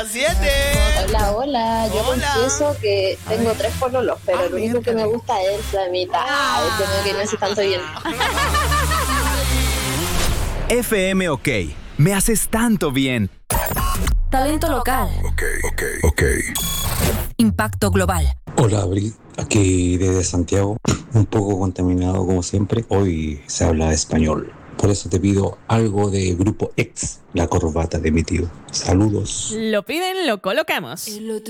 7. Hola, hola. Yo Hola. confieso que tengo 3 pololos, pero lo único que me gusta es la mitad. Como que no hace tanto bien. FM OK. Me haces tanto bien. Talento local. Ok. Impacto global. Hola, Abril. Aquí desde Santiago, un poco contaminado como siempre. Hoy se habla español. Por eso te pido algo de Grupo X, la corbata de mi tío. Saludos. Lo piden, lo colocamos. El otro